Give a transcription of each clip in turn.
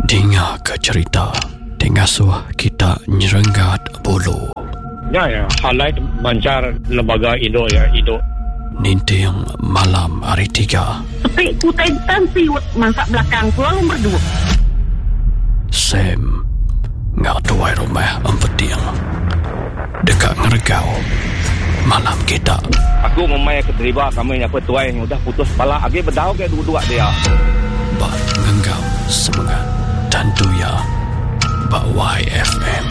Dengar ke cerita Tengasuh kita nyerenggat bulu. Ya, halai mancar lembaga Indo ya, Indo. Ninting malam hari 3. Tapi kutai tansi masak belakang pulang nombor 2. Sam ngak tuai rumah empeting dekat ngeregau malam kita. Aku memang keterlibat kami yang petuai yang udah putus kepala. Agi berdau ke dua-dua dia. Bak ngenggam semangat dan tuya Bak YFM.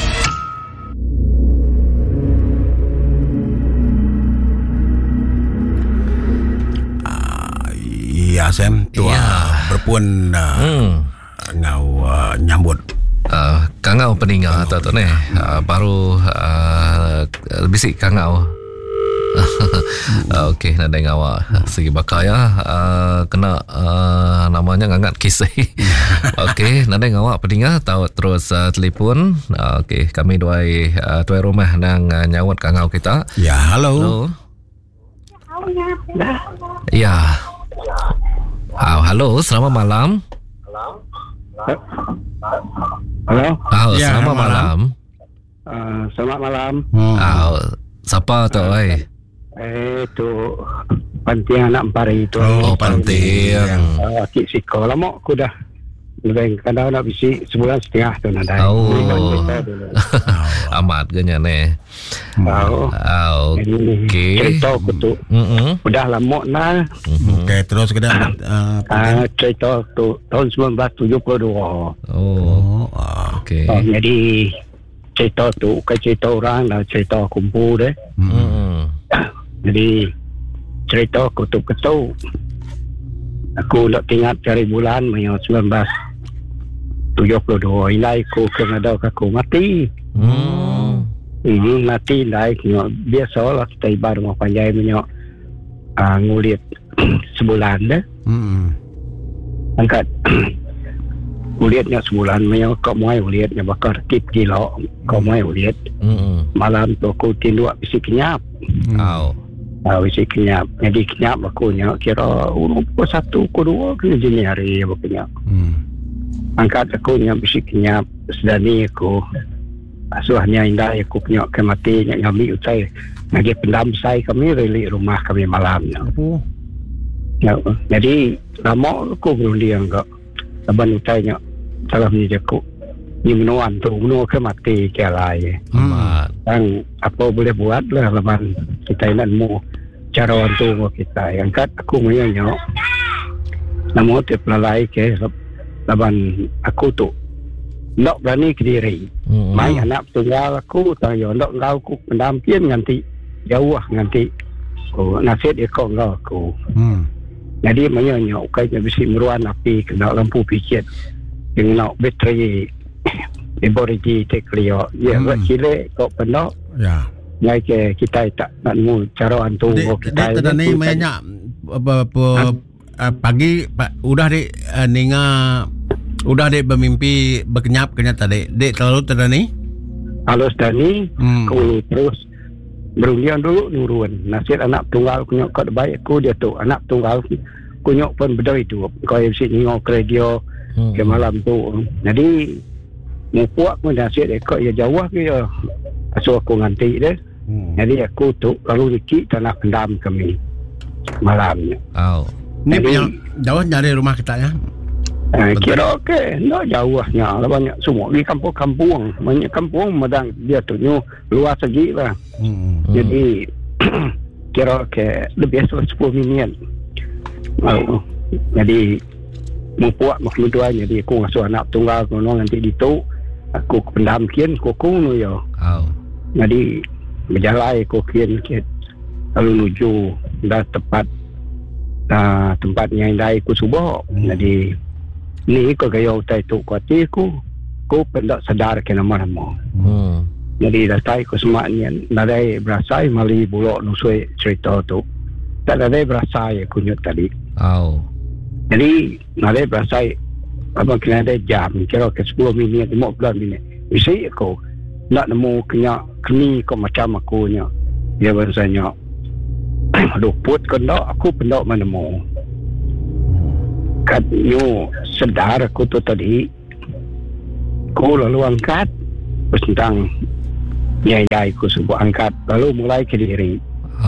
Ya Sam tu berpun ngau nyambut kangau peninga tu ni baru bisik kangau. Okey, nak dengar awak segi bakal ya. Kena namanya ngangat kisah. Okey, nak dengar awak peninga tahu terus telefon. Okey, kami tuai rumah nang nyawat kangau kita. Ya, halo. Ya. Halo, selamat malam. Halo. Ya, Selamat malam. Selamat malam. Siapa tu Tu Pantiang anak Empari tu. Oh, Pantiang. Kik Siko lama aku dah. Lebih kadang nak bisik sebulan setengah tu nak dah. Amat genya ni. Okey. Cerita aku tu. Udah lama nah. Okey, terus kita Cerita tu tahun 1972. Okey. Jadi cerita tu bukan cerita orang lah, cerita kumpul deh. Jadi cerita aku tu ketu. Aku nak ingat cari bulan 1972 ilai aku kena ada aku mati. Mati ilai biasa lah kita ibarat mau panjai menyok ngulit sebulan deh. Angkat uliatnya sebulan menyok kau mau uliatnya bakar tip kilo kau mau uliat. Malam tu aku tindu bisi kenyap. Bisi kenyap. Jadi kenyap aku nyak kira pukul 1 pukul 2 ke jenis hari aku kenyap. Angkat aku nyak bisi kenyap sedani aku asuhnya indah aku kenyap ke mati nyak ngambil utai lagi pendam saya kami relik rumah kami malamnya. Jadi lama aku berunding enggak laban utai nyak salah menjadi aku ni menuan tu menua ke mati ke alai. Dan apa boleh buat lah laban kita nak mu cara tu kita angkat aku menyanyi namun tu pelalai ke laban aku tu nak berani ke diri mai anak tunggal aku tayo nak ngau aku pendamping nganti jauh nganti nasib ikut ngau aku. Jadi menyanyi kaya bisi meruan api kena lampu picit dengan bateri laboratory tekliyo ya kile kok penuh ya ngai ke kita tak nak mu cara antu kita ni banyak pagi udah dek ninga udah dek bermimpi berkenyap tadi dek terlalu tadi halus tadi aku terus berundian dulu nurun nasib anak tunggal kunyok kat baik aku dia tu anak tunggal kunyok pun beda itu kau yang si ngok radio ke malam tu jadi mupuak pun nasib ekor ya jauh ke ya asuh aku nganti deh. Jadi aku tu lalu dikit tak nak pendam kami malamnya. Ni yang jauh dari rumah kita ya. Kira okey, no jauhnya lah banyak semua di kampung-kampung, banyak kampung medang dia tu luas segi lah. Jadi kira okey lebih 10 minit. Jadi mupuak makhluk jadi aku ngasuh anak tunggal kono nanti ditu aku pendam kian kokong nu yo. Jadi berjalan aku kian lalu menuju dah tepat tempatnya yang dah aku subuh. Jadi ni aku gaya utai tu kuati aku pendak sadar ke nama-nama. Jadi dah tai aku semaknya nadai berasai mali bulok nusui cerita tu. Tak nadai berasai aku nyut tadi. Jadi nadai berasai abang kena ada jam kira ke 10 minit 15 minit. Isi aku nak nemu keni kau macam aku nya. Dia bahasanya aduh put kena aku pendak mana mau. Kat sedar aku tu tadi Aku lalu angkat tentang nyai ku sebuah angkat, lalu mulai ke diri.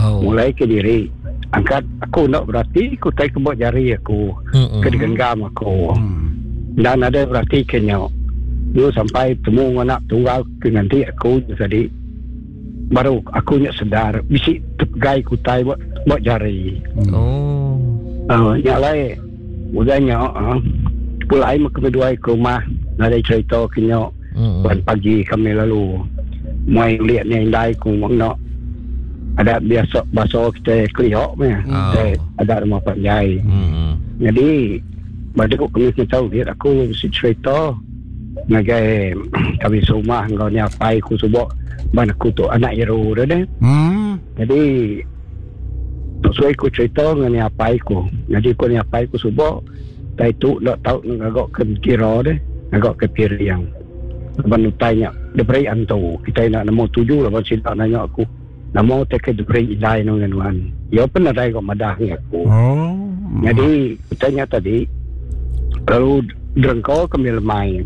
Angkat aku nak berarti aku tak kebot jari aku ke digenggam aku. Dan ada berarti kenyok. Dulu sampai temu anak tunggal ke nanti aku jadi baru aku nyak sedar bisi tegai kutai buat jari. Nyak lain mudahnya pulai mak kedua ke rumah ada cerita kenyok. Pada pagi kami lalu mai lihat ni indai ku nak ada biasa bahasa kita kelihok ada rumah Pak Jai. Jadi baru kami tahu dia aku mesti cerita ngagai kami rumah ngau ni apa aku sebut ban aku tu anak Iru dah deh. Jadi sesuai ku cerita ngani apa aku. Jadi ku ni apa aku sebut tai tu nak tahu ngagak ke kira deh, ngagak ke piriang. Ban tanya debrai antu kita nak nombor 7 lah cerita nanya aku. Nama tak debrai idai nongan. Ya pernah dai kok madah aku. Jadi tanya tadi lalu drengkau kami lemai.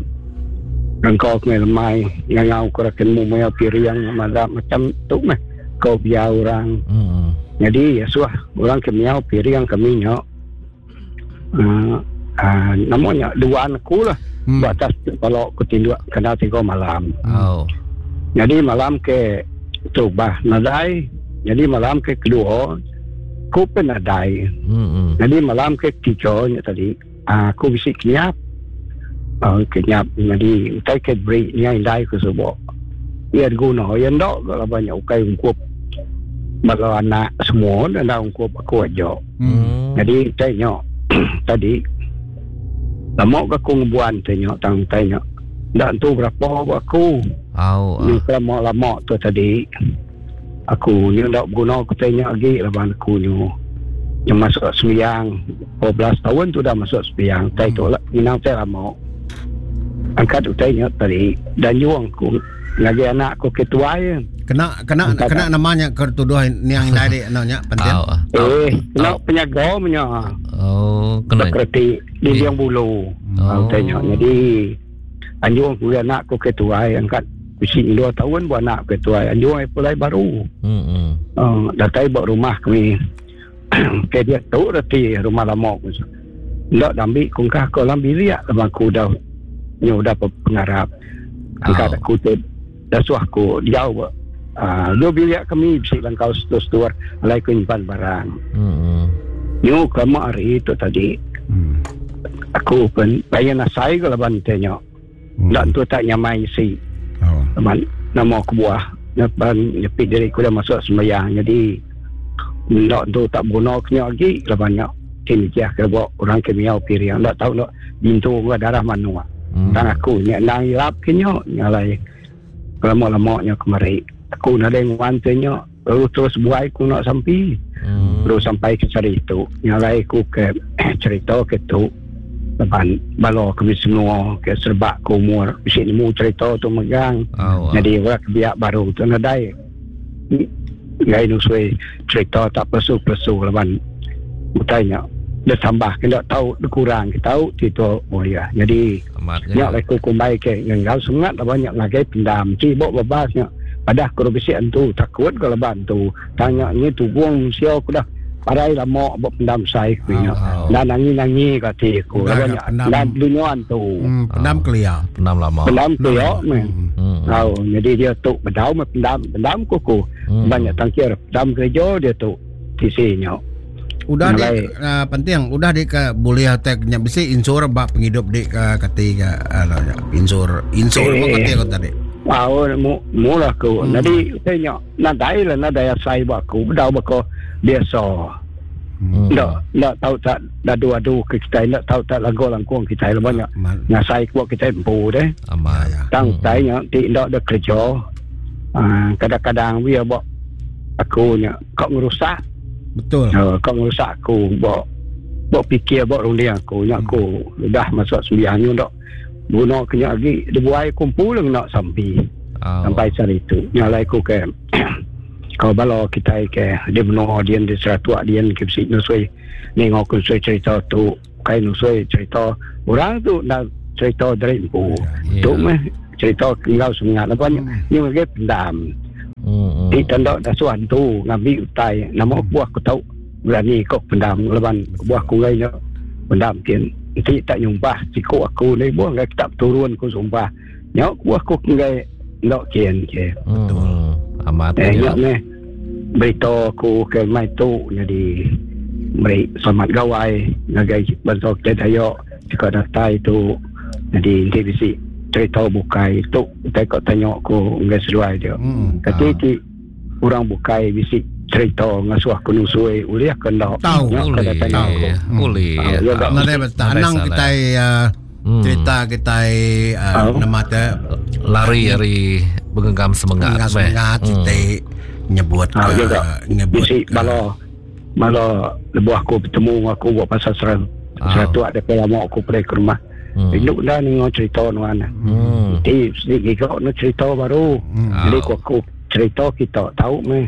Ngau kurakan mu mai piriang macam tu mah. Kau biar orang. Jadi ya suah orang kemiau piriang kami nyok. Namanya dua anakku lah. Batas kalau ketinduk kena 3 malam. Jadi malam ke coba nadai. Jadi malam ke kedua aku pun nadai. Jadi malam ke ketiga tadi aku bisik kenyap. Kenyap. Jadi utai ke break ni indai ke sebab ia guna yang dok kalau banyak ukai ungkup balau anak semua dan dah ungkup aku aja. Jadi tanya tadi lama aku ngebuan tanya dan tu berapa aku ni lama tu tadi aku ni tak guna aku tanya lagi laban aku ni yang masuk sembiang 12 tahun tu dah masuk sembiang tai tu lah minang saya lama angkat tanya tadi dan juang aku lagi anak aku ketua ya kena namanya kertuduh ni yang dari anaknya penting kena penjaga punya kena seperti di yang bulu tanya jadi anjung aku anak aku ketua angkat usia 2 tahun buat anak ketua anjung mulai baru datai buat rumah kami ke dia tu reti rumah lama aku ndak ambil kongkah ko lambi liak sama aku dah pengarap angkat aku tu dah suah aku jauh dua bilik kami bisik langkau setuar alai ku nyimpan barang nyu kamu hari itu tadi aku pun bayar nasai kalau bantenya dan tu tak nyamai si nama aku buah nyepit diri aku dah masuk sembahyang jadi nak tu tak guna kena lagi lah banyak kini kia kalau orang kemiau piriang tak tahu nak bintu darah mana dan aku nang ilap kena nyalai lama-lamanya kemari aku nak ada wantenya lalu terus buai aku nak sampai terus sampai ke cerita nyalai aku ke cerita ke tu lepas balau kami semua ke serbak ke umur bisik ni mu cerita tu megang jadi orang biak baru tu nadai gaya nusui cerita tak pesu-pesu lepas bertanya dia tambah kita tahu dia kurang kita tahu itu mulia jadi nyak aku kumbai ke ngau sungat banyak lagi pendam cibok babasnya pada aku bisik antu takut kalau bantu tanya ni tu buang siau aku dah parai lama buat pendam saya punya dan nangi kata aku banyak dan dunia tu pendam kelia pendam lama jadi dia tu bedau pendam kuku banyak tangkir pendam kerja dia tu tisinya udah dek penting udah dek boleh teknya besi insur bak penghidup dek ketika insur apa ketika tadi mula aku jadi tanya nadai lah nadai saya baku bedau bako biasa nak tahu tak dah dua-dua ke kita nak tahu tak lagu langkung kita banyak ngasai kuat kita empu deh tang tanya tidak ada kerja kadang-kadang dia buat aku nya kau ngerusak betul kau ngerusak aku buat fikir buat rundiang aku nya aku dah masuk sembilan dak guna kena lagi dibuai kumpul nak sampai cari itu nyalai aku ke kalau balau kita ke dia benar dia di seratu dia ke sini nusui nengok nusui cerita tu kai nusui cerita orang tu nak cerita dari ibu. Tu meh cerita tinggal semangat apa ni mereka pendam. Di tanda dasuan tu ngambil utai nama buah aku tahu berani kok pendam leban buah aku gaya pendam kian. Nanti tak nyumpah siku aku ni buah enggak tak turun aku sumpah. Nyok buah aku gaya nak kian ke. Betul. Amat nyok meh berita aku ke mai tu jadi beri selamat gawai ngagai bantu kita ayo jika datai tu jadi divisi cerita bukai tu kita tanya aku enggak sesuai dia kata ti orang bukai bisi cerita ngasuh aku nusui uliah kena tahu boleh nanti bertanang kita cerita kita nama te lari bergenggam semangat kita nyebut bisi malah lebuh aku bertemu aku buat pasal seratu ada lama aku pergi ke rumah induk dah ni cerita mana jadi sedikit kau nak cerita baru jadi aku cerita kita tahu meh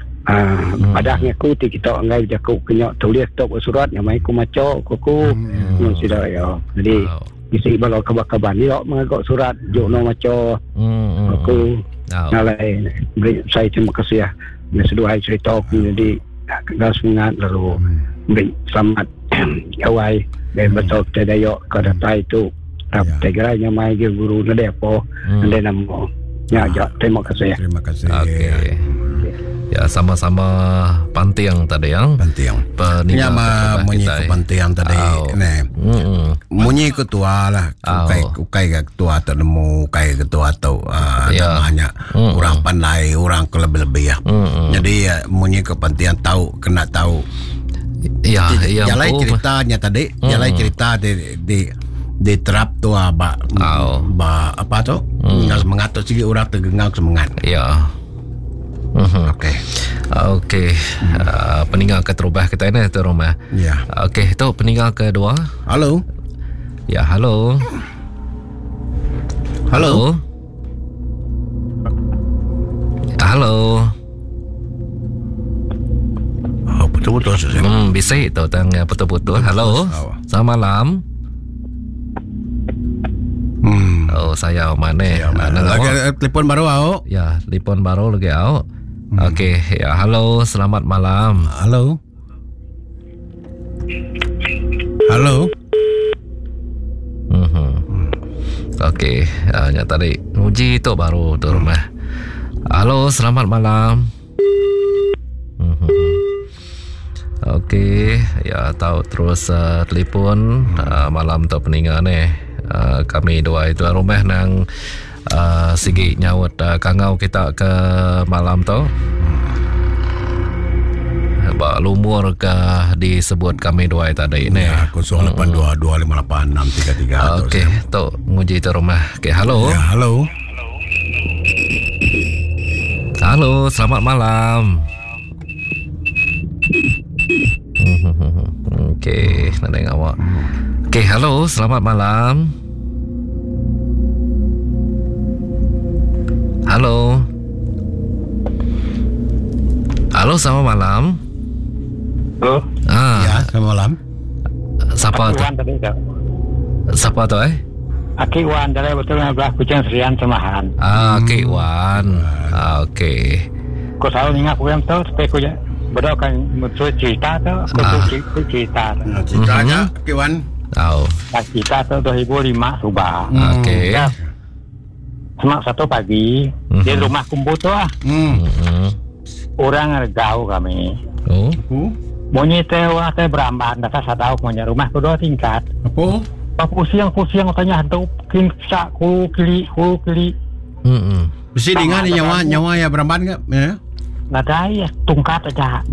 padahnya aku kita angai aku kenyok tulis tok surat yang mai aku maca aku sudah ya jadi isi balau kabar ni ok mengagak surat jok no maca aku nalai beri saya terima kasih ya seduai cerita aku jadi dah semangat lalu beri selamat awai dan betul kita dayok ke datai itu tegeranya mai ke guru nade apa nade nama ya terima kasih okey ya sama-sama pantiang tadi yang ya munyi pantiang tadi ne munyi ketua lah ukai ketua temu ukai ketua tu namanya orang pandai orang lebih-lebih ya jadi ya munyi kepantiang tahu kena tahu ya jalai ceritanya tadi jalai cerita di terap tu ba apa tu semangat tu sigi orang tergengang semangat ya Okey. Peninggal keterubah kita ini tu rumah. Ya. Okey, tu peninggal kedua. Halo. Ya, halo. Halo. Halo. Oh, betul-betul saja. Bisa tu tanya betul-betul. Halo. Selamat malam. Oh, saya mana? Lagi telefon baru awak? Ya, telefon baru lagi awak. Okey, ya halo, selamat malam. Halo. Halo. Okey, ya tadi uji tu baru tu rumah. Halo, selamat malam. Okey, ya tahu terus telefon malam tu peninggal ni. Kami dua itu rumah nang sigi nyawat kangau kita ke malam tu ba lumur ke disebut kami dua tadi ni ya 0822586333 okey tu nguji tu rumah okey halo ya halo selamat malam okey nak dengar awak okey halo selamat malam. Halo. Halo, selamat malam. Halo. Ya, selamat malam. Siapa tu? Siapa tu Aki Wan dari betul belah Kucing Serian Semahan. Aki Wan. Okey. Kau selalu ingat aku yang tahu supaya aku berdoa kan cerita tu. Aku cerita. Ceritanya Aki Wan. Tahu. Cerita tu 2005 Subah. Okey. Semak satu pagi di rumah kumpul tu orang gau kami bunyi tewa teh beramban dasar sadau punya rumah tu 2 tingkat apa pusing tanya hantu kinsa ku kili besi dengan nyawa ya beramban enggak ya nadai tungkat aja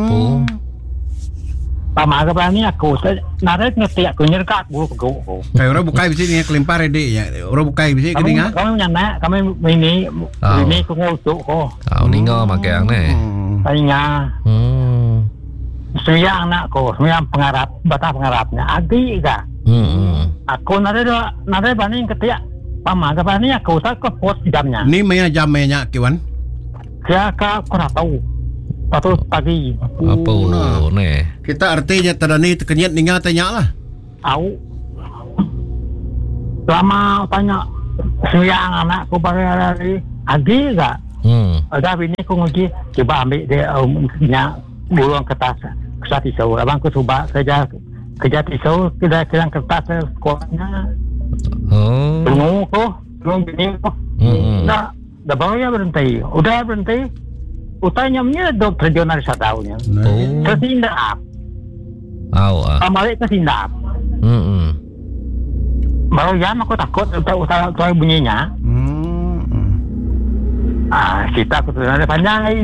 Pama ka ni aku narik ngerti aku nyerkat bulu pego. Kayak orang bukai bisi ni kelimpar ide ya. Orang bukai bisi kedinga. Kami nyana kami ini ku ngutuk ko. Kau ningo makai ang ni. Tanya. Semua anak ko, semua pengarap, bata pengarapnya. Agi ka. Aku nare bani ketia. Pama ka ni aku tak ke pos jamnya. Ni maya jamnya kiwan. Kaya ka kurang tahu. Patut pagi. Apa ni? Kita artinya tadi ni kenyat ningat tanya lah. Au. Lama tanya siang anak aku pakai hari agi tak? Ada bini aku ngaji coba ambil dia burung kertas pisau. Abang aku cuba kerja pisau kerja kertas sekolahnya. Tunggu bini aku. Dah baru berhenti. Udah berhenti. Utanyamnya dokter Jonar Sadaunya. Kesindap. Balik kesindap. Baru jam aku takut utara bunyinya. Kita aku sebenarnya pandai.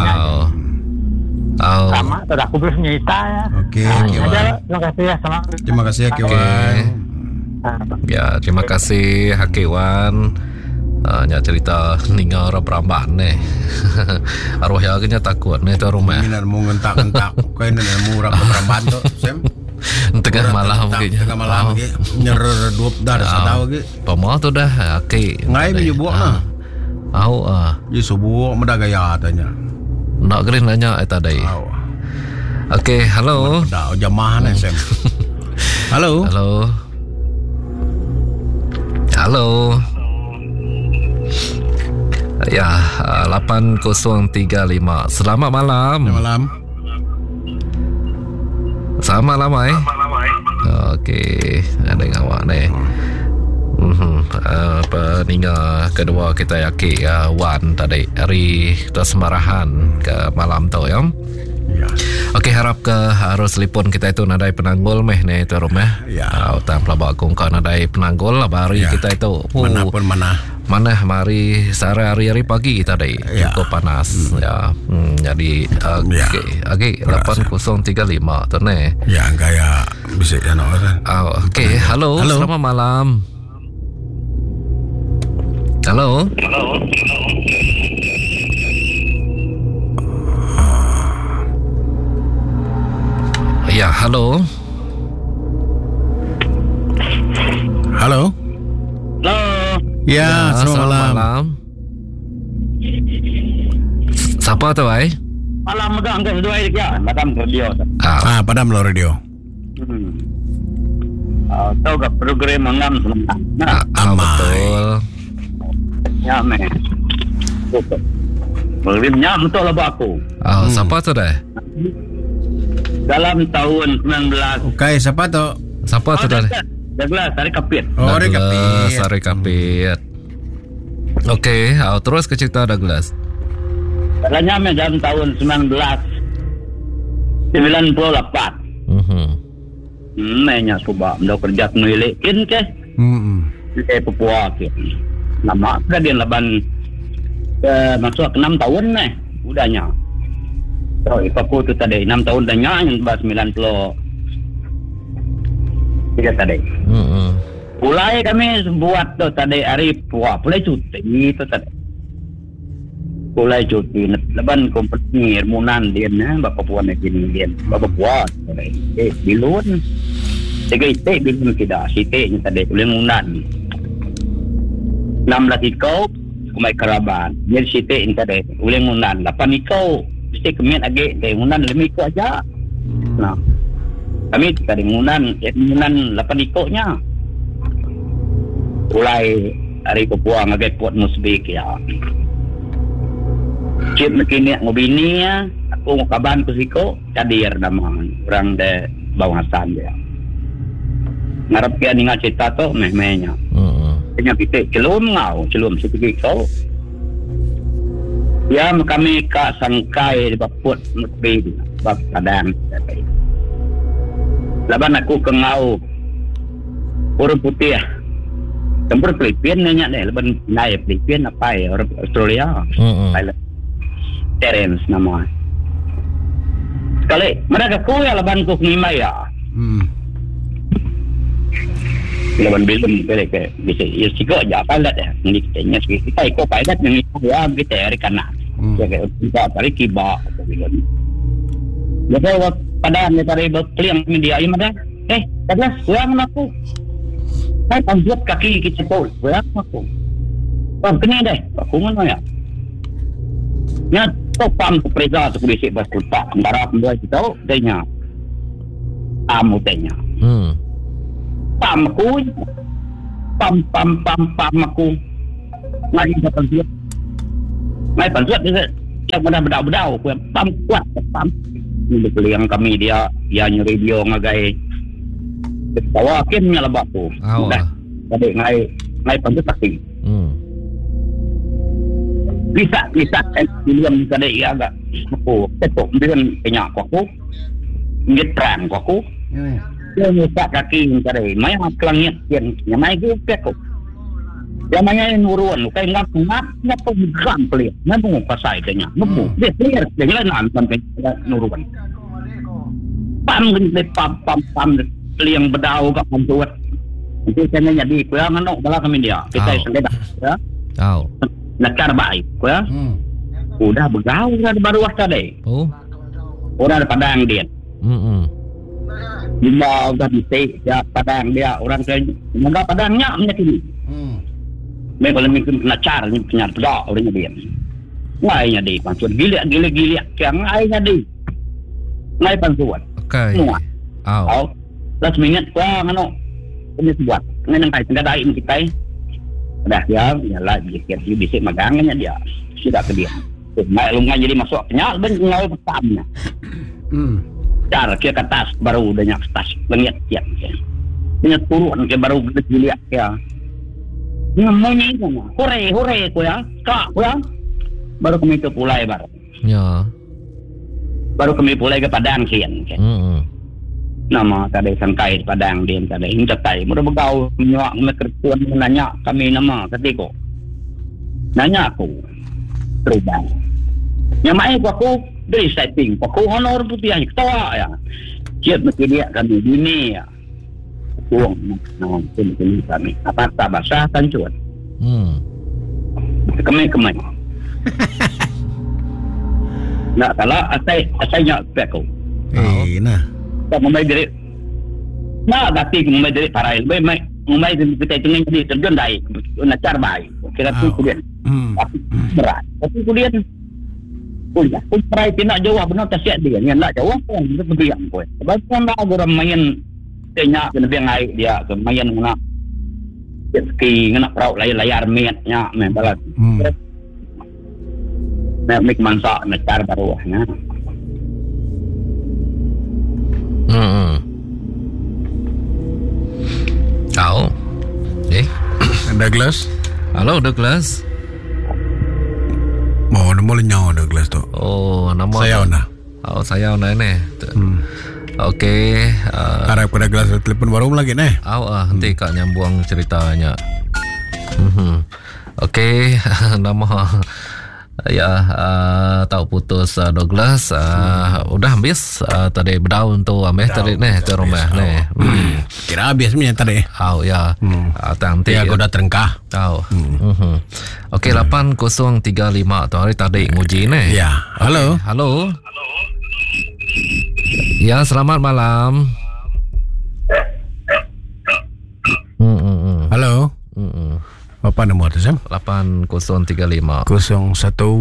Sama, sudah aku bersenyita ya. Oke, terima kasih ya sama. Terima kasih ya Kiwan. Ya, terima kasih Hakiwan. Nya cerita ninggal orang perambahan nih. Arwah ya kena takut nih tu rumah. Ini nak mau ngentak-ngentak. Kau ini nak mau orang perambahan tu, Sam. Tengah malam kayaknya. Tengah malam ke. Nyer 2 dah tahu ke. Pemau tu dah okey. Ngai mi buak nah. Ye subuh muda gaya tanya. Nak green nanya tadi. Okey, halo. Dah jamaah ni Sam. Halo. Ya, 8035. Selamat malam. Selamat malam, Okey, ada yang awak ni. Peninggal kedua kita yakin Wan tadi hari Semarahan ke malam tu ya. Okey, harap ke harus telefon kita itu nadai penanggul meh ni tu rumah. Utam pelabak kongkau nadai penanggul lah bari kita itu. Mana mari sore hari pagi tadi cukup panas ya. Jadi okey 8035 tu ni. Ya gaya bisa ya orang. Okey, halo, selamat malam. Halo. Ya, halo. Ya, selamat malam. Siapa tu, Ai? Malam megang ke dua ya, padam radio. Padam lo radio. Tahu ke program mengam betul. Ya, meh. Programnya betul lah aku. Siapa tu dah? Dalam tahun 19. Okey, siapa tu? Siapa tu dah? Douglas Sari Kapit. Sari Kapit. Okey, terus ke cerita Douglas. Dalamnya dalam tahun 1998. Mainnya coba dah kerja melikin ke. Di Papua ke. Nama kalian laban masuk ke 6 tahun nih. Udahnya. So, Papua tu tadi 6 tahun dah yang 90. Tiga tadi. Mulai kami buat tu tadi hari puah, mulai cuti tu tadi. Mulai cuti, leban kompetisi Munan dia bapa puan begini dia, bapa puan. Bilun. Tiga bilun kita, siteknya tadi boleh Munan. 16 ikau, kumai kerabat. Jadi siteknya tadi boleh Munan. 8 ikau, sitek kemen agi, Munan 5 ikau aja. Nah. Kami tadi Munan 8 ikutnya. Mulai hari Papua ngagai puat musbik ya. Cip nakini ngobini ya. Aku mau kaban ku siko cadir nama orang de bawasan dia. Ngarap kia ninga cerita tu meh-mehnya. Kena kita celum sepegi kau. Ya kami ka sangkai di baput musbik bab kadang. Laban aku kengau orang putih Tempur Filipin nanya deh laban naik Filipin apa ya orang Australia Terence nama sekali mereka ku ya laban ku ngimai ya laban bilum ke bisa ya siko aja pilot ya ini kitanya kita ikut pilot yang itu ya kita hari kanan jadi kita tarik kiba bilum jadi pada negara berkeliang media ini ada Douglas kurang aku saya panjat kaki kita pun kurang aku kena deh aku mana ya nya topam ke preza tu bisa berkulpa antara dua kita denya amu tenya pam pam aku. Ngai pansuat. Ngai pansuat dia yang bedau-bedau pam kuat pam. Ini yang kami dia nyuri radio ngagai. Bawa akhirnya lebak tu. Dah. Jadi ngai pansuat pasti. Bisa film kadai agak aku tetok dengan penyak aku. Ngetrang aku. Dia muka kaki kadai. Mai klangit yang mai ke pekok. Yang mai nuruan kai ngap gam pelit. Namu pasai tanya. Namu. Dia clear dia jalan sampai nuruan. Pam liang bedau kat pantuat. Itu kena jadi kurang anak bala kami dia. Kita sengaja ya. Tahu. Nak baik ya. Udah begau dah baru tadi. Oh. Orang ada padang dia. Bila udah bisik ya padang dia orang ke enggak padangnya menyakini. Mereka kalau mungkin penacar ni penyar pedak orangnya dia. Ngainya dia pantuan gila yang ngainya dia. Ngai pantuan. Okey. Au. Last minute kurang ano. Ini buat. Ngai nang kai tengah dai kita. Dah dia lah bisik magangnya dia. Sudah ke dia. Ngai lungan jadi masuk penyal ben ngau pertamanya. Cara ke atas baru udah nyak atas lengit tiap. Ini turun ke baru dilihat ya. Ngemunyi semua. Hore ku ya. Kak ku ya. Baru kami ke pulai baru. Ya. Baru kami pulai ke Padang kian. Nama kadai sangkai Padang dia kadai hincatai. Mudah begau nyok mekertuan menanya kami nama ketika. Nanya aku. Terubang. Yang mai aku dari setting. Aku honor putih yang ketawa ya. Siap mesti dia kami dini ya. Uang ini kami apa bahasa tancuan kemai nak kalau asai nyak peko nah tak memai diri nak dati memai diri parai memai kita tengah jadi terjun dai nak cara baik kira tu kemudian berat tapi kemudian kuliah pun parai tidak jawab benar tak siap dia yang nak jawab pun itu berdiam pun sebab kan dah orang main tanya kena biang air dia kemayan nak ski nak perahu layar metnya membalat nak mansa nak cara baruahnya tahu Douglas. Halo Douglas. Mau nama lenyau Douglas tu. Oh nama saya ona. Oh saya ona ni. Okey, harap pada gelas telefon baru lagi nih. Nanti kak nyambung ceritanya. Okey, nama ya tahu putus Douglas. Udah habis tadi berdaun tu ambil tadi nih ke rumah nih. Kira habis punya tadi. Ya. Nanti aku dah terengkah. Tahu. Okey, 8035 tu hari tadi nguji nih. Ya. Halo. Halo. Ya, selamat malam. Halo. Apa nombor tu Sam? 8035 0166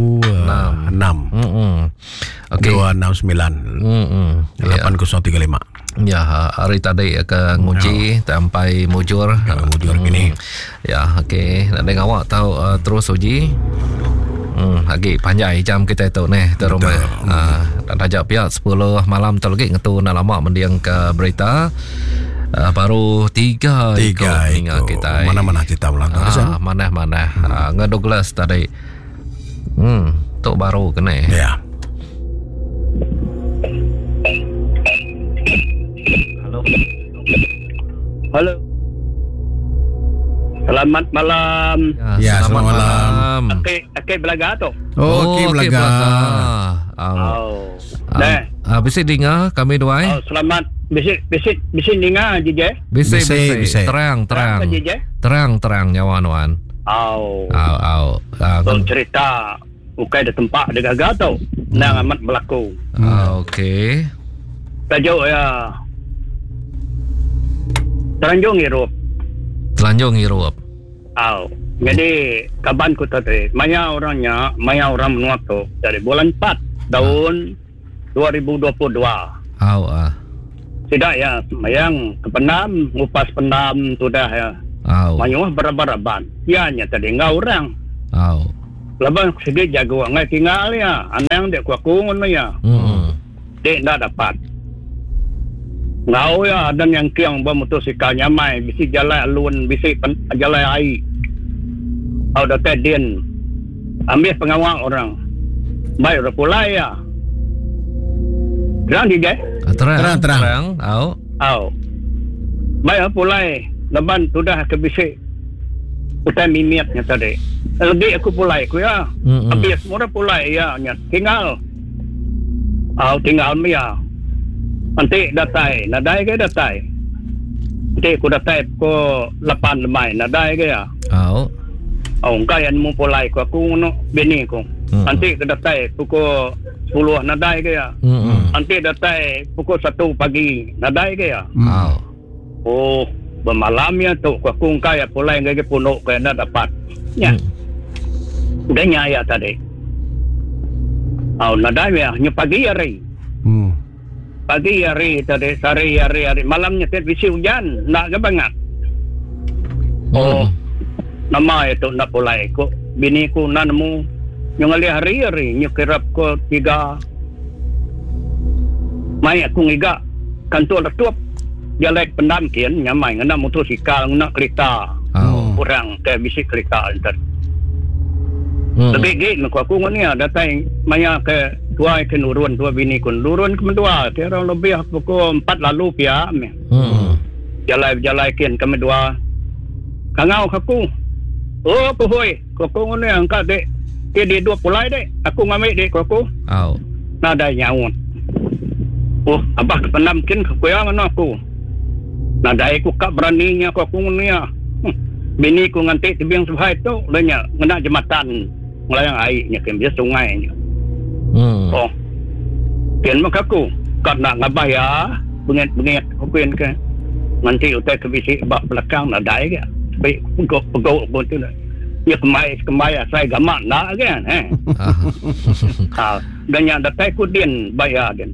Okey. 269 8035. Ya, hari tadi ke nguji sampai mujur. Mujur gini. Ya, okey. Nak dengar awak tahu terus uji. Lagi panjang jam kita itu nih di rumah. Dan ajak pihak 10 malam terlagi ngetu nak lama mendiang ke berita. Baru 3 hingga kita. Mana-mana cerita ulang. Mana-mana. Nge-Douglas tadi. Tu baru kena. Ya. Halo. Selamat malam. Ya, selamat malam. Okey belaga tu. Okey belaga. Dah. Bisik dengar kami dua. Selamat. Bisik dengar DJ. Bisik. Terang nyawan-wan. So cerita ukai di tempat di gagal tu. Nang amat berlaku. Okey. Tajuk ya. Telanjung hirup. Jadi kaban ku tadi, maya orang menua tu dari bulan 4 tahun 2022. Tidak ya, mayang kependam, ngupas pendam sudah ya. Mayuh beraban. Ianya tadi ngau orang. Laban segi jago ngai tinggal ya. Anang dek kuaku ngono ya. Dek ndak dapat. Ngau ya dan yang kiang bawa motosikal nyamai bisi jalan alun bisi jalan air. Au dapat din. Ambil pengawal orang. Baik ora pula ya. Terang dia. Terang. Au. Baik pulai. Leban sudah ke bisik. Utai mimiatnya tadi. Lagi aku pulai aku ya. Habis semua pulai ya. Tinggal. Tinggal ya. Nanti datai. Nadai ke datai. Nanti aku datai ko 8 lemai. Nadai ke ya. Kaya mu pulai ko aku no bini ko. Nanti ke datai pukul 10 nadai ke ya. Nanti datai pukul 1 pagi. Nadai ke ya. Bermalamnya tu aku kaya pulai ngage punuk kaya nak dapat. Ya. Udah nyaya tadi. Nadai ya nya pagi hari. Pagi hari tadi sari hari malamnya bisi hujan nak ke banget. Nama itu nak pulai ko bini ku nanamu yang hari nyekirap ko 3 mai aku ngiga kantor letup jalek pendam kian nyamai ngena motosikal ngena kereta kurang ke bisi kereta entar lebih git aku ngonia datang maya ke tua ke nurun tua bini kun nurun ke mendua kira lebih pukul 4 lalu pia jalai kian ke mendua kangau aku pohoi aku ngonia angkat dek dia 2 pulai dek aku ngambil dek aku nada nyaun abah pendam kian aku yang aku nadai ku kak beraninya ku ngunia bini ku nganti tibiang subhai tu lenya ngena jembatan melayang airnya ke biasa sungainya kian mak aku karena ngabah ya bengit aku kian ke nanti utai ke bisi bak belakang nadai ke baik pegau pun tu ya kemai saya gamak nak kan dan yang datai ku din bayar din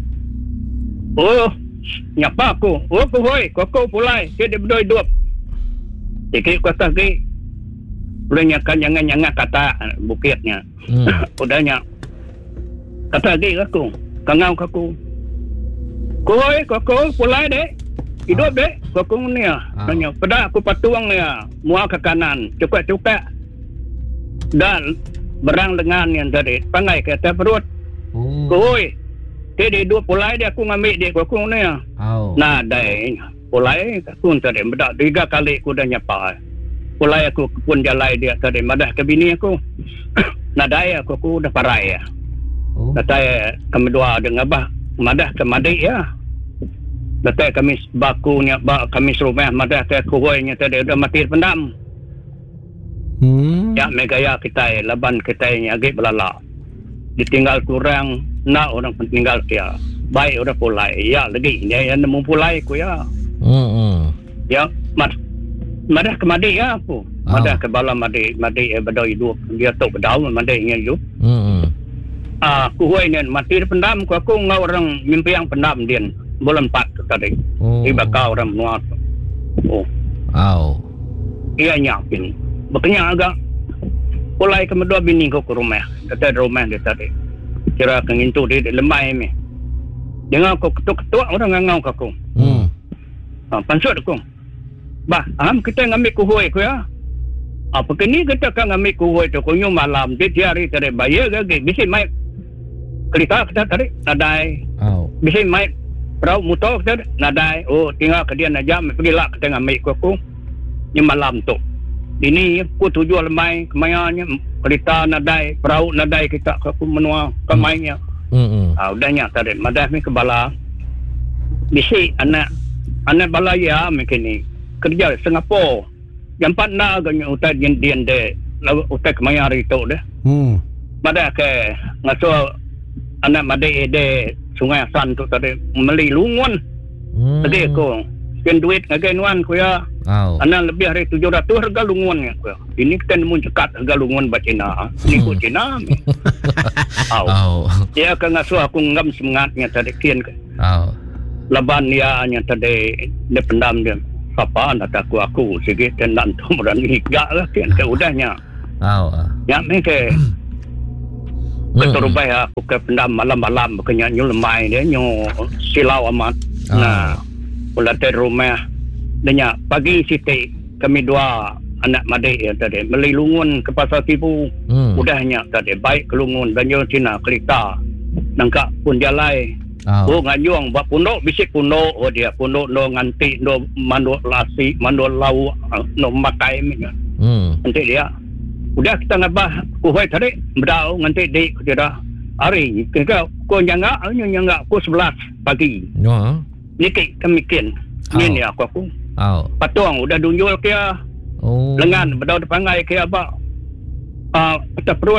nyapa aku pohoi kau pulai dia berdoi duap dikit kata ke boleh nyakan jangan kata bukitnya udahnya kata ke aku kangau aku koi kau pulai dek hidup dek kau ni ya nanya pada aku patuang ya mual ke kanan cuka dan berang dengan yang tadi pangai kata perut koi dia 2 pulai dia aku ngambil dia aku ni ya. Nah, dai pulai aku tadi bedak 3 kali aku dah nyapa. Pulai aku pun jalai dia tadi madah ke bini aku. Nah, dai aku dah parai ya. Datai kami dua dengan abah madah ke madik ya. Datai kami bakunya kami rumah madah ke kuhoinya tadi udah mati pendam. Ya megaya kita laban kita nya agak belala. Ditinggal kurang nak orang pentinggal dia baik udah pulai ya lagi dia yang nemu pulai ku ya ya madah ke madik ya aku madah ke bala madik berdoi hidup dia tok berdaun madik yang hidup aku ni mati pendam aku ngau orang mimpi yang pendam dia bulan 4 tadi bakal orang nuat iya nyapin makanya agak pulai ke medua bini ku rumah kata rumah dia tadi kira kengintu di lembai ni. Jangan aku ketuk-ketuk orang ngangau aku. Pansut aku. Kita ngambil kuhoi aku ya. Begini kita kan ngambil kuhoi tu kunyu malam di hari tadi bayar ke bisi mai kereta kita tadi nadai. Bisi mai perahu motor kita nadai. Tinggal ke dia najam pergilah kita ngambil aku. Ni malam tu. Ini aku tujuh lemai kemayanya kereta nadai perahu nadai kita aku menua kemainya udahnya tadi madah ni kebala bisi anak bala ya mungkin kerja Singapura yang 4 na agaknya utai dian de utai kemaya hari tu deh madah ke ngasuh anak madai de Sungai Asan tu tadi meli lungun tadi aku spend duit ngagai nuan ku ya anak lebih hari 700 harga lungun ku ini kita nemu cekat harga lungun ba Cina ni ku Cina ya kan ngasuh aku ngam semangatnya tadi kian ke laban dia nya tadi de pendam dia siapa nak aku sikit dan tu berani gak lah kan ke udahnya. Ya mengke betul baik aku ke pendam malam-malam kena nyulmai dia nyu silau amat. Nah, ulah di rumah danya pagi siti kami dua anak madik ya tadi beli lungun ke pasar tibu. Udahnya tadi baik kelungun dan yo Cina kereta nangka pun jalai. Nganyuang buat pundok bisik pundok dia pundok no nganti no mandu lasi mandu lau no makai minyak. Nanti dia udah kita ngabah kuhai tadi berdau nganti di dia hari kita ko nyanga ko 11 pagi. Nikik kemikin ini aku. Patong udah dunjul kia. Lengan berdau depangai kia apa? Peta perut.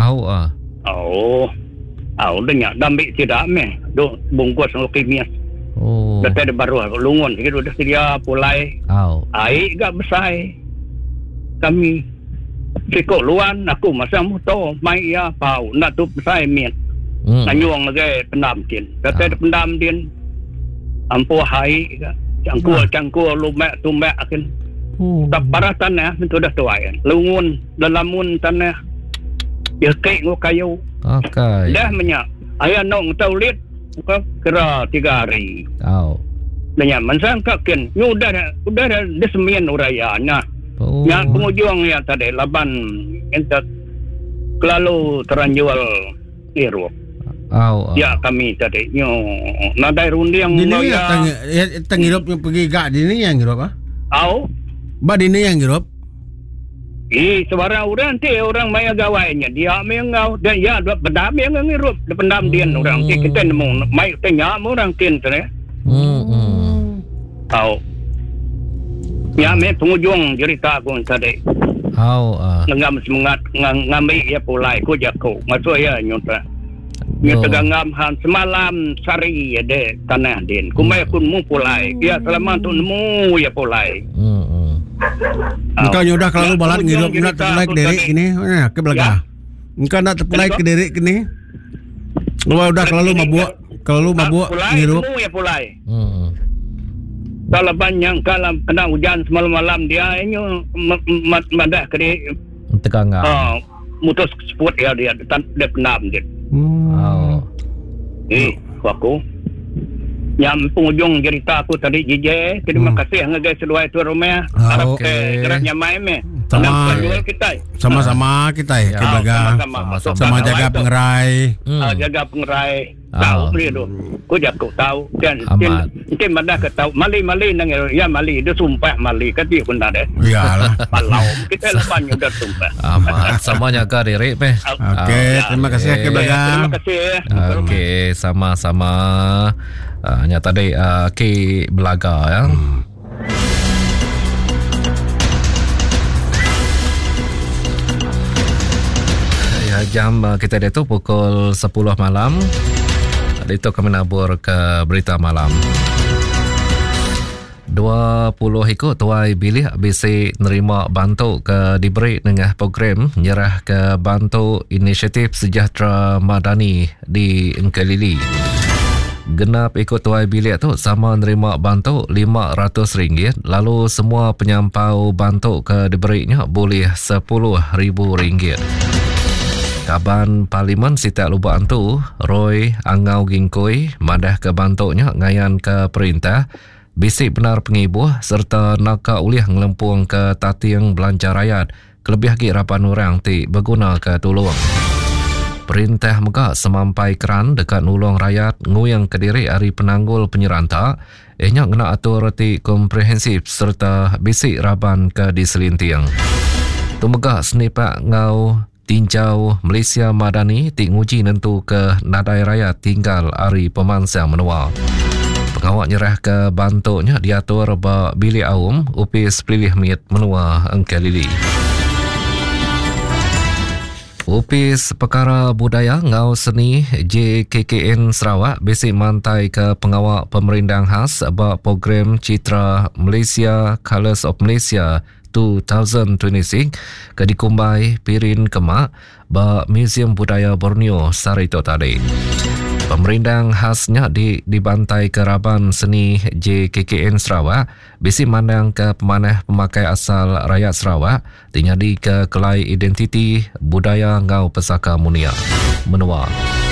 Udahnya dambik tidak meh do bungkus kimia. Dah ada baru lungun gitu dah sedia pulai. Air gak besar. Kami sikok luan aku masa motor mai ya pau nak tu besar mian. Nanyuang lagi pendam tin. Dah ada pendam tin. Ampuh hai cangkul lumek tumbek akan. Tak parah tanah itu dah tuai. Lungun dalamun tanah. Ya kek ngo kayu. Okay. Dah menyak. Ayah nong tahu lihat kira 3 hari. Banyak mensangkakan. Udah desemian urayanya. Yang penghujung ya tadi laban entak lalu teranjual irup. Ya kami tadi nyo nadai runding dini ya tangirup yang pergi gak dini yang ngirup ba dini yang ngirup. Sebarang orang nanti orang maya gawainya dia mengau dan ya pendam yang ngirup pendam dia orang kita nemu mai tanya orang kin tadi. Ya me penghujung cerita aku tadi. Ngam semangat ngambil ya pulai ku jaku. Masuk ya nyota. Nyota ngam han semalam sari ya de tanah din. Ku mai kun mu pulai. Ya selama tu nemu ya pulai. Engkau nyudah kalau balat ngirup nak terpulai ke Derek kini, ke belakang. Engkau nak terpulai ke Derek kini. Lu udah kalau mabuk ngirup. Ya pulai. Kalau banyak kalau kena hujan semalam malam dia ini madah ke tegang. Mutus sport ya dia pendam dia. Aku yang penghujung cerita aku tadi JJ. Terima kasih ngagai seluai tu rumah. Harap ke geraknya main sama kita ke belakang. Sama jaga pengerai. Jaga pengerai. Tahu dia tu. Ku jago tahu dan nanti mana ke tahu mali nang ya mali dia sumpah mali kan dia pun ada. Iyalah. Palau kita lepas udah sumpah. Sama jaga diri pe. Okey, terima kasih ke belakang. Terima kasih. Okey, sama-sama. Hanya tadi ke Belaga ya. Ya jam kita itu pukul 10 malam. Itu kami nabur ke berita malam. 20 ikut tuai bilih BC nerima bantu ke diberi dengan program nyerah ke bantu inisiatif sejahtera madani di Engkelili. Genap ikut tuai bilik tu sama nerima bantu RM500, lalu semua penyampau bantu ke diberinya boleh RM10,000. Kaban Parlimen Sitiak Lubak tu Roy Angau Gingkoi madah ke bantunya ngayan ke perintah bisik benar pengibuh serta naka uliah ngelempung ke tatiang belanja rakyat kelebih lagi rapan orang ti berguna ke tolong. Perintah megak semampai keran dekat nulung rakyat nguyang kediri hari penanggul penyeranta ehnya kena atur ti komprehensif serta bisik raban ke diselintiang. Tu megak senipak ngau tinjau Malaysia Madani ti nguji nentu ke nadai raya tinggal hari pemansang menua. Pengawak nyerah ke bantunya diatur ba bilik awam upis pilih miet menua Engkelili. Upis Perkara Budaya Ngau Seni JKKN Sarawak besi mantai ke pengawak pemerintah khas ba program Citra Malaysia Colours of Malaysia 2026 ke dikumbai Pirin Kemak ba Museum Budaya Borneo Sarito tadi. Pemerindang khasnya di Bantai Keraban Seni JKKN Sarawak bisi mandang ke pemanah pemakai asal rakyat Sarawak tinggali ke kelai identiti budaya ngau pesaka munia menua.